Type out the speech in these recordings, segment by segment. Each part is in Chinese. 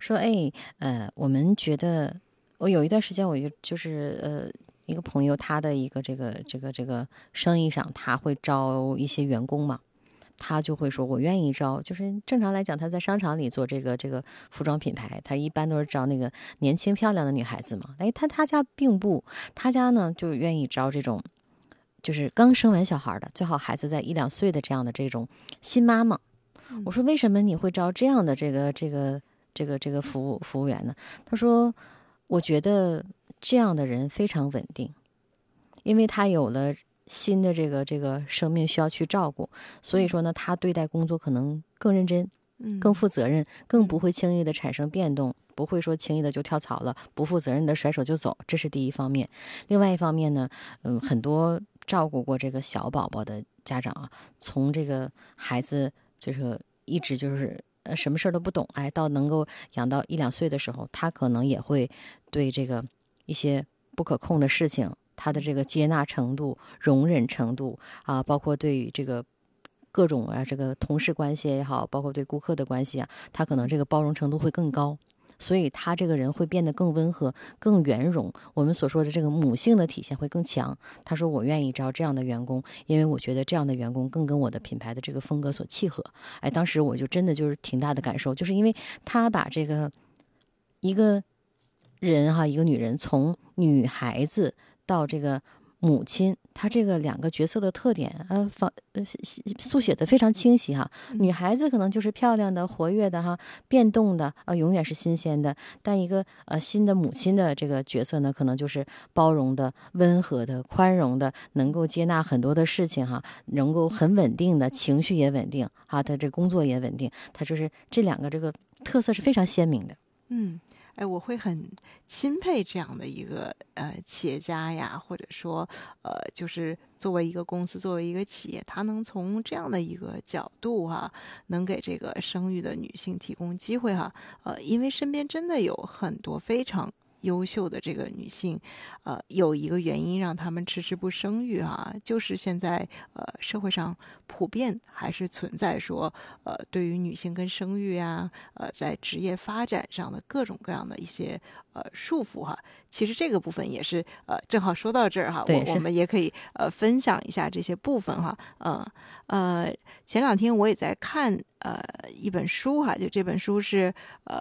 说我们觉得我有一段时间我就是一个朋友他的一个这个生意上他会招一些员工嘛。他就会说我愿意招，就是正常来讲他在商场里做这个服装品牌，他一般都是招那个年轻漂亮的女孩子嘛。他家并不，他家呢就愿意招这种就是刚生完小孩的，最好孩子在1-2岁的这种新妈妈。我说为什么你会招这样的这个服务员呢？他说我觉得这样的人非常稳定，因为他有了新的这个生命需要去照顾，所以说呢，他对待工作可能更认真，更负责任，更不会轻易的产生变动，不会说轻易的就跳槽了，不负责任的甩手就走，这是第一方面。另外一方面呢，很多照顾过这个小宝宝的家长啊，从这个孩子就是一直就是什么事儿都不懂，到能够养到1-2岁的时候，他可能也会对这个一些不可控的事情，他的这个接纳程度、容忍程度啊，包括对于这个各种这个同事关系也好，包括对顾客的关系啊，他可能这个包容程度会更高。所以他这个人会变得更温和、更圆融，我们所说的这个母性的体现会更强。他说我愿意招这样的员工，因为我觉得这样的员工更跟我的品牌的这个风格所契合。当时我就真的就是挺大的感受，就是因为他把这个一个人一个女人从女孩子到这个母亲，她这个2个角色的特点速写的非常清晰哈。女孩子可能就是漂亮的、活跃的哈，变动的永远是新鲜的。但一个新的母亲的这个角色呢，可能就是包容的、温和的、宽容的，能够接纳很多的事情哈，能够很稳定的，情绪也稳定哈，她这工作也稳定，她就是这2个这个特色是非常鲜明的。 我会很钦佩这样的一个企业家呀，或者说就是作为一个公司，作为一个企业，他能从这样的一个角度能给这个生育的女性提供机会因为身边真的有很多非常优秀的这个女性，有一个原因让她们迟迟不生育就是现在社会上普遍还是存在说对于女性跟生育在职业发展上的各种各样的一些束缚其实这个部分也是正好说到这儿我们也可以分享一下这些部分前2天我也在看一本书就这本书是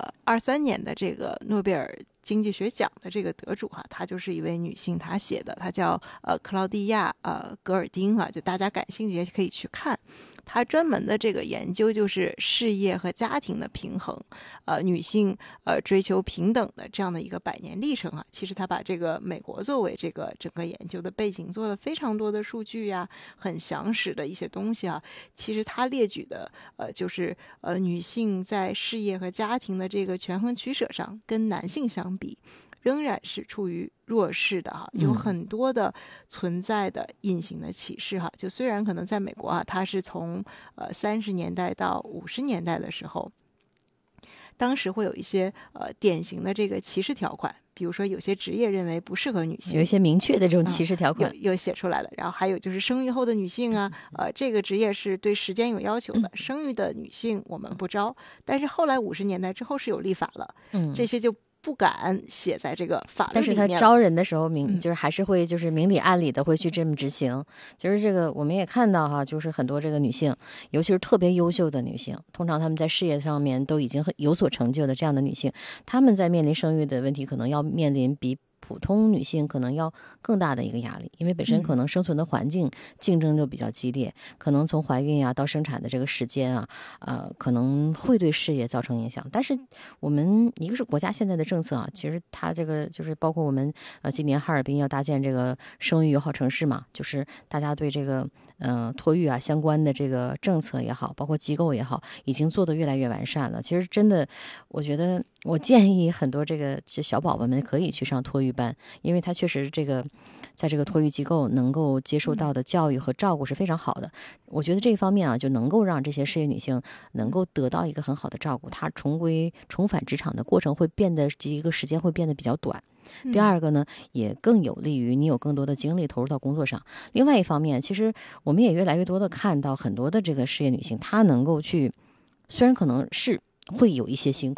23年的这个诺贝尔经济学奖的这个得主她就是一位女性，她写的，她叫克劳蒂亚格尔丁就大家感兴趣也可以去看。她专门的这个研究就是事业和家庭的平衡，女性追求平等的这样的一个100年历程其实她把这个美国作为这个整个研究的背景，做了非常多的数据很详实的一些东西其实她列举的就是女性在事业和家庭的这个权衡取舍上，跟男性相比，仍然是处于弱势的有很多的存在的隐形的歧视就虽然可能在美国它是从30年代到50年代的时候，当时会有一些典型的这个歧视条款，比如说有些职业认为不适合女性， 有一些明确的这种歧视条款， 有写出来了。然后还有就是生育后的女性这个职业是对时间有要求的，生育的女性我们不招。但是后来50年代之后是有立法了，这些就不敢写在这个法律里面。 但是他招人的时候就是还是会就是明里暗里的会去这么执行。就是这个我们也看到就是很多这个女性，尤其是特别优秀的女性，通常她们在事业上面都已经有所成就的这样的女性，她们在面临生育的问题，可能要面临比普通女性可能要更大的一个压力，因为本身可能生存的环境竞争就比较激烈，可能从怀孕到生产的这个时间可能会对事业造成影响。但是我们一个是国家现在的政策其实它这个就是包括我们今年哈尔滨要搭建这个生育友好城市嘛，就是大家对这个托育相关的这个政策也好，包括机构也好，已经做得越来越完善了。其实真的我觉得我建议很多这个小宝宝们可以去上托育班，因为他确实这个在这个托育机构能够接受到的教育和照顾是非常好的。我觉得这一方面就能够让这些事业女性能够得到一个很好的照顾，她重返职场的过程会变得一个时间会变得比较短。第二个呢，也更有利于你有更多的精力投入到工作上。另外一方面，其实我们也越来越多的看到很多的这个事业女性，她能够去，虽然可能是会有一些辛苦，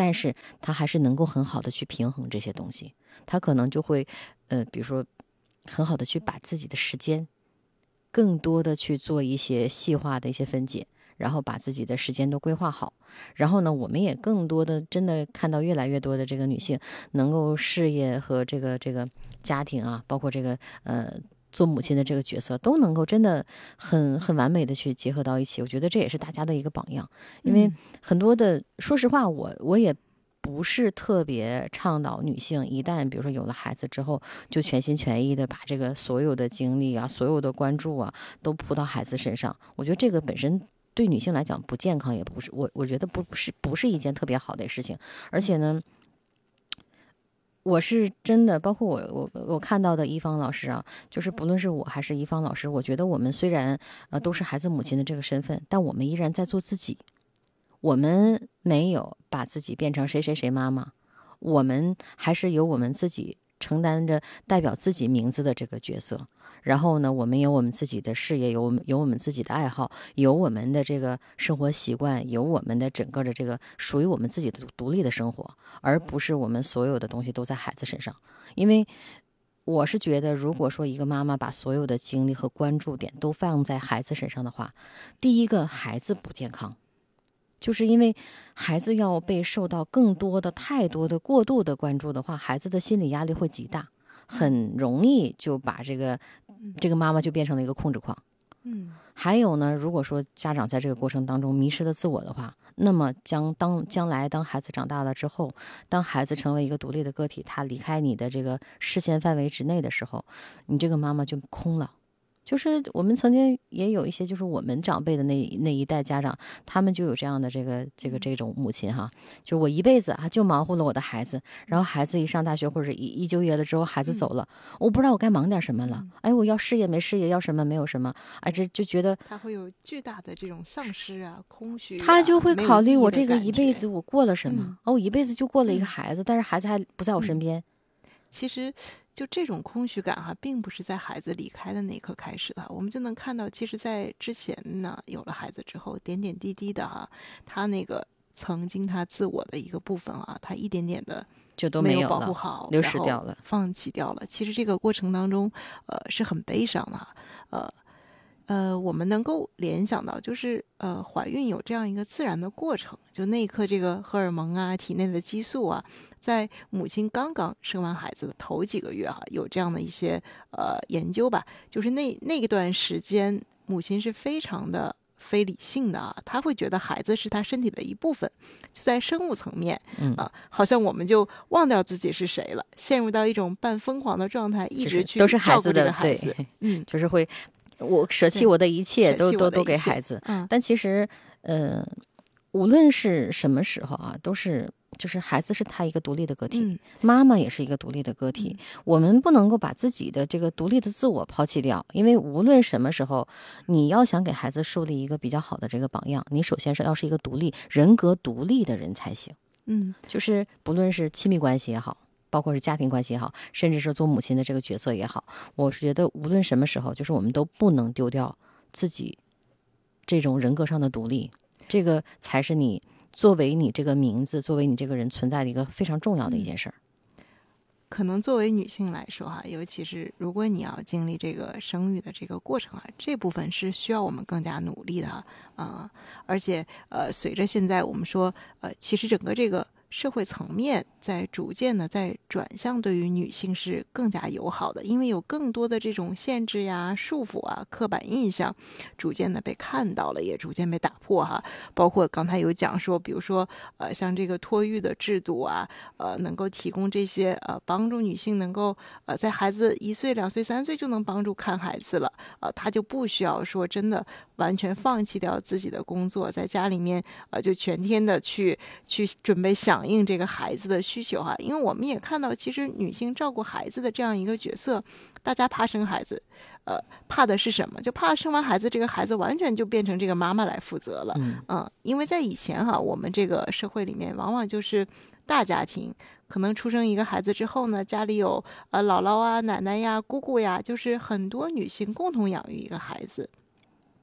但是她还是能够很好的去平衡这些东西。她可能就会比如说很好的去把自己的时间更多的去做一些细化的一些分解，然后把自己的时间都规划好。然后呢，我们也更多的真的看到越来越多的这个女性能够事业和这个家庭啊，包括这个做母亲的这个角色都能够真的很完美的去结合到一起。我觉得这也是大家的一个榜样。因为很多的说实话，我也不是特别倡导女性一旦比如说有了孩子之后就全心全意的把这个所有的精力啊，所有的关注啊都扑到孩子身上。我觉得这个本身对女性来讲不健康，也不是我觉得不是一件特别好的事情。而且呢，我是真的，包括我看到的一方老师啊，就是不论是我还是一方老师，我觉得我们虽然都是孩子母亲的这个身份，但我们依然在做自己。我们没有把自己变成谁谁谁妈妈，我们还是由我们自己承担着代表自己名字的这个角色。然后呢，我们有我们自己的事业，有我们自己的爱好，有我们的这个生活习惯，有我们的整个的这个属于我们自己的独立的生活，而不是我们所有的东西都在孩子身上。因为我是觉得，如果说一个妈妈把所有的精力和关注点都放在孩子身上的话，第一个孩子不健康，就是因为孩子要被受到更多的、太多的、过度的关注的话，孩子的心理压力会极大，很容易就把这个妈妈就变成了一个控制狂。还有呢，如果说家长在这个过程当中迷失了自我的话，那么将来当孩子长大了之后，当孩子成为一个独立的个体，他离开你的这个视线范围之内的时候，你这个妈妈就空了。就是我们曾经也有一些，就是我们长辈的那一代家长，他们就有这样的这种母亲哈，就我一辈子啊就忙活了我的孩子，然后孩子一上大学或者一就业了之后，孩子走了，我不知道我该忙点什么了。哎，我要事业没事业，要什么没有什么，哎，这就觉得他会有巨大的这种丧失啊、空虚啊， 他就会考虑我这个一一辈子我过了什么。我一辈子就过了一个孩子，但是孩子还不在我身边。 其实就这种空虚感哈，并不是在孩子离开的那一刻开始的，我们就能看到，其实在之前呢，有了孩子之后，点点滴滴的哈，他那个曾经他自我的一个部分啊，他一点点的就都没有保护好， 流失掉了， 放弃掉了。其实这个过程当中，是很悲伤的。我们能够联想到，就是怀孕有这样一个自然的过程，就那一刻这个荷尔蒙啊，体内的激素啊，在母亲刚刚生完孩子的头几个月哈，有这样的一些研究吧，就是那段时间，母亲是非常的非理性的啊，她会觉得孩子是她身体的一部分，就在生物层面好像我们就忘掉自己是谁了，陷入到一种半疯狂的状态，一直去都是孩子的照顾这个孩子， 就是会。我舍弃我的一切，都给孩子。但其实，无论是什么时候啊，都是就是孩子是他一个独立的个体，妈妈也是一个独立的个体。我们不能够把自己的这个独立的自我抛弃掉，因为无论什么时候，你要想给孩子树立一个比较好的这个榜样，你首先是要是一个人格独立的人才行。就是不论是亲密关系也好，包括是家庭关系也好，甚至是做母亲的这个角色也好，我是觉得无论什么时候，就是我们都不能丢掉自己这种人格上的独立，这个才是你作为你这个名字，作为你这个人存在的一个非常重要的一件事儿。 可能作为女性来说哈，尤其是如果你要经历这个生育的这个过程啊，这部分是需要我们更加努力的哈而且随着现在我们说其实整个这个社会层面在逐渐的在转向对于女性是更加友好的，因为有更多的这种限制呀、束缚啊、刻板印象逐渐的被看到了，也逐渐被打破哈。包括刚才有讲说，比如说像这个托育的制度啊，能够提供这些帮助女性能够在孩子1岁、2岁、3岁就能帮助看孩子了，她就不需要说真的完全放弃掉自己的工作，在家里面就全天的去准备响应这个孩子的需求哈。因为我们也看到，其实女性照顾孩子的这样一个角色，大家怕生孩子，怕的是什么？就怕生完孩子，这个孩子完全就变成这个妈妈来负责了。因为在以前哈，我们这个社会里面，往往就是大家庭，可能出生一个孩子之后呢，家里有姥姥啊、奶奶呀、姑姑呀，就是很多女性共同养育一个孩子。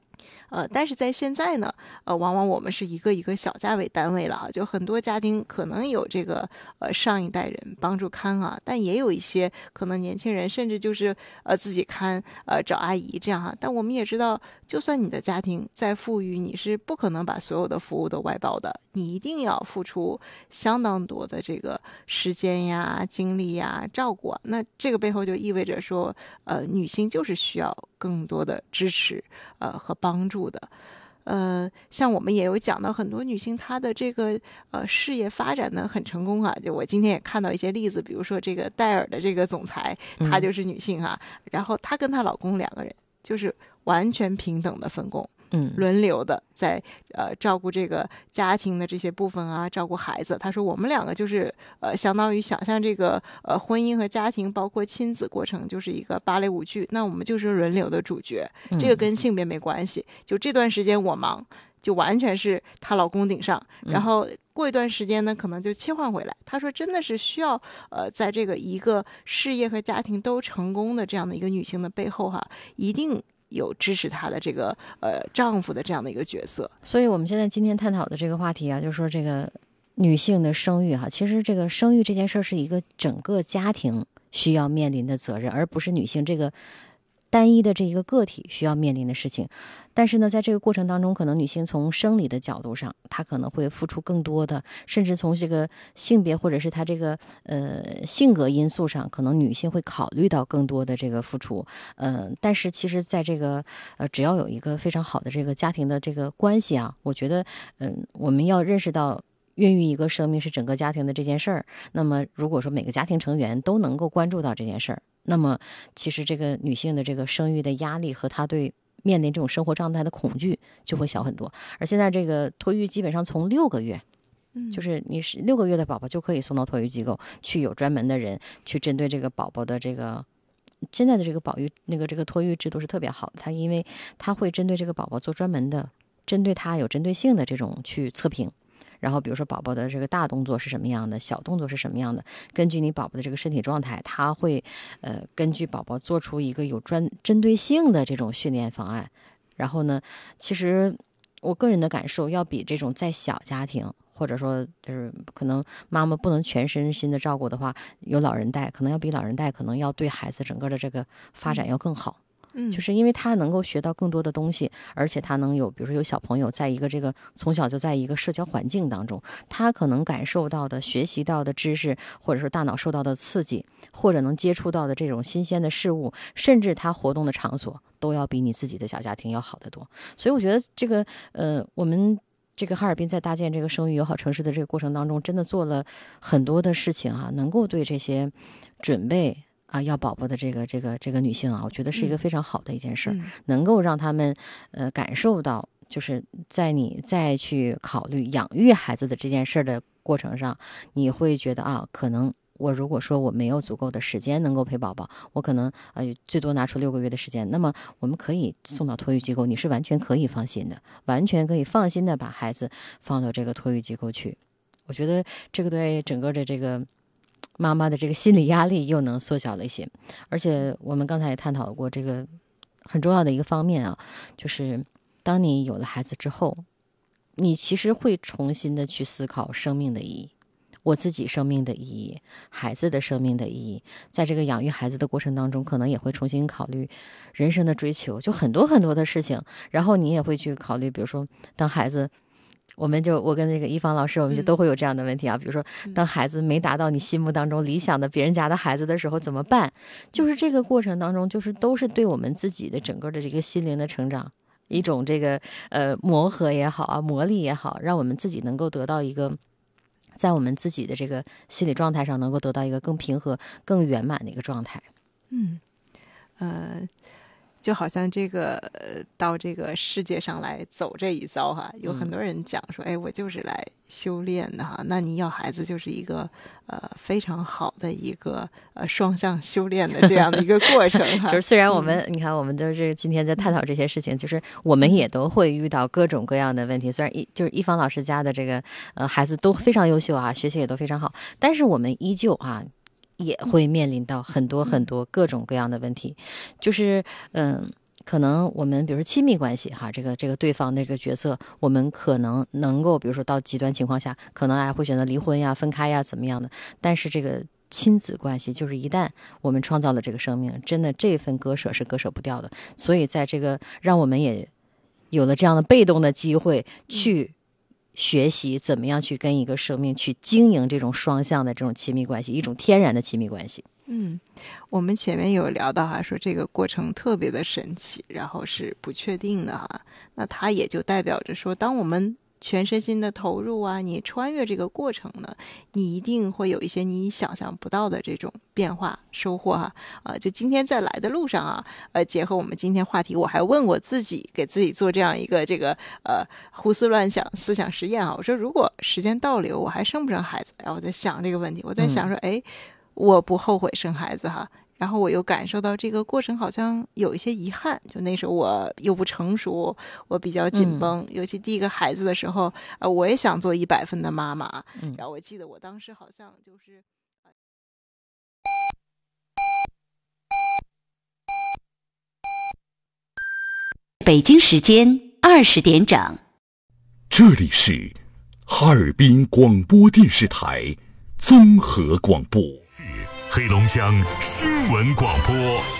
但是在现在呢，往往我们是一个一个小家为单位了啊，就很多家庭可能有这个上一代人帮助看啊，但也有一些可能年轻人甚至就是自己看，找阿姨这样哈。但我们也知道，就算你的家庭再富裕，你是不可能把所有的服务都外包的，你一定要付出相当多的这个时间呀、精力呀、照顾啊。那这个背后就意味着说，女性就是需要更多的支持，和帮助的。像我们也有讲到很多女性她的这个事业发展的很成功啊，就我今天也看到一些例子，比如说这个戴尔的这个总裁，她就是女性哈，然后她跟她老公两个人就是完全平等的分工。轮流的在照顾这个家庭的这些部分啊，照顾孩子。他说我们两个就是相当于想象这个婚姻和家庭包括亲子过程就是一个芭蕾舞剧，那我们就是轮流的主角，这个跟性别没关系。就这段时间我忙，就完全是她老公顶上，然后过一段时间呢，可能就切换回来。她说真的是需要在这个一个事业和家庭都成功的这样的一个女性的背后哈，一定有支持她的这个丈夫的这样的一个角色。 所以我们现在今天探讨的这个话题啊，就是说这个女性的生育哈，其实这个生育这件事儿是一个整个家庭需要面临的责任，而不是女性这个单一的这一个个体需要面临的事情。但是呢，在这个过程当中，可能女性从生理的角度上，她可能会付出更多的，甚至从这个性别或者是她这个性格因素上，可能女性会考虑到更多的这个付出。但是其实在这个只要有一个非常好的这个家庭的这个关系啊，我觉得我们要认识到孕育一个生命是整个家庭的这件事儿。那么如果说每个家庭成员都能够关注到这件事儿，那么其实这个女性的这个生育的压力和她对面临这种生活状态的恐惧就会小很多。而现在这个托育基本上从6个月，就是你是6个月的宝宝就可以送到托育机构去，有专门的人去针对这个宝宝的这个。现在的这个这个托育制度是特别好的，因为它会针对这个宝宝做专门的，针对他有针对性的这种去测评。然后比如说宝宝的这个大动作是什么样的，小动作是什么样的，根据你宝宝的这个身体状态，他会根据宝宝做出一个有针对性的这种训练方案。然后呢，其实我个人的感受要比这种在小家庭，或者说就是可能妈妈不能全身心的照顾的话，有老人带，可能要比老人带可能要对孩子整个的这个发展要更好。就是因为他能够学到更多的东西，而且他能有比如说有小朋友在一个这个从小就在一个社交环境当中，他可能感受到的学习到的知识，或者说大脑受到的刺激，或者能接触到的这种新鲜的事物，甚至他活动的场所都要比你自己的小家庭要好得多。所以我觉得这个我们这个哈尔滨在搭建这个生育友好城市的这个过程当中，真的做了很多的事情啊，能够对这些准备要宝宝的这个女性啊，我觉得是一个非常好的一件事，能够让他们感受到，就是在你再去考虑养育孩子的这件事的过程上，你会觉得可能我如果说我没有足够的时间能够陪宝宝，我可能最多拿出6个月的时间，那么我们可以送到托育机构，你是完全可以放心的，完全可以放心的把孩子放到这个托育机构去。我觉得这个对整个的这个妈妈的这个心理压力又能缩小了一些。而且我们刚才也探讨过这个很重要的一个方面啊，就是当你有了孩子之后，你其实会重新的去思考生命的意义，我自己生命的意义，孩子的生命的意义。在这个养育孩子的过程当中，可能也会重新考虑人生的追求，就很多很多的事情。然后你也会去考虑，比如说当孩子，我跟这个一芳老师，我们就都会有这样的问题啊。比如说，当孩子没达到你心目当中理想的别人家的孩子的时候怎么办？就是这个过程当中，就是都是对我们自己的整个的这个心灵的成长一种这个磨合也好啊，磨砺也好，让我们自己能够得到一个在我们自己的这个心理状态上能够得到一个更平和、更圆满的一个状态。 就好像这个到这个世界上来走这一遭哈，有很多人讲说，我就是来修炼的哈。那你要孩子就是一个非常好的一个双向修炼的这样的一个过程哈。 就是虽然我们、你看我们都是今天在探讨这些事情，就是我们也都会遇到各种各样的问题。虽然就是一芳老师家的这个孩子都非常优秀啊，学习也都非常好，但是我们依旧也会面临到很多很多各种各样的问题。就是可能我们比如说亲密关系哈，这个对方那个角色，我们可能能够比如说到极端情况下，可能会选择离婚呀、分开呀怎么样的。但是这个亲子关系，就是一旦我们创造了这个生命，真的这份割舍是割舍不掉的。所以在这个让我们也有了这样的被动的机会去学习怎么样去跟一个生命去经营这种双向的这种亲密关系，一种天然的亲密关系。 我们前面有聊到说这个过程特别的神奇，然后是不确定的那它也就代表着说，当我们全身心的投入你穿越这个过程呢，你一定会有一些你想象不到的这种变化收获就今天在来的路上结合我们今天话题，我还问我自己，给自己做这样一个胡思乱想思想实验我说如果时间倒流，我还生不生孩子？然后我在想这个问题，我在想说我不后悔生孩子然后我又感受到这个过程好像有一些遗憾，就那时候我又不成熟，我比较紧绷，尤其第一个孩子的时候我也想做100分的妈妈然后我记得我当时好像就是北京时间20点整， 这里是哈尔滨广播电视台综合广播， 黑龙江新闻广播。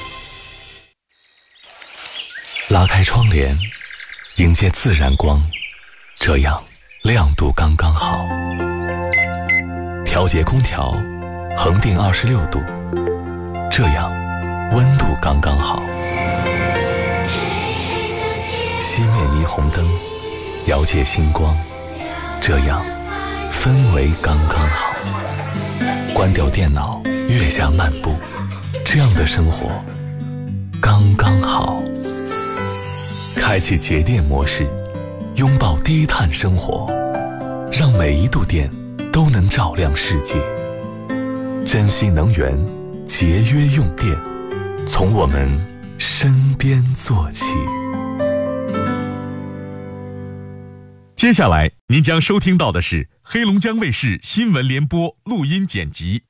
拉开窗帘，迎接自然光，这样亮度刚刚好。调节空调，恒定26度，这样温度刚刚好。熄灭霓虹灯，遥借星光，这样氛围刚刚好。关掉电脑，月下漫步，这样的生活刚刚好。开启节电模式，拥抱低碳生活，让每一度电都能照亮世界。珍惜能源，节约用电，从我们身边做起。 接下来您将收听到的是黑龙江卫视新闻联播录音剪辑。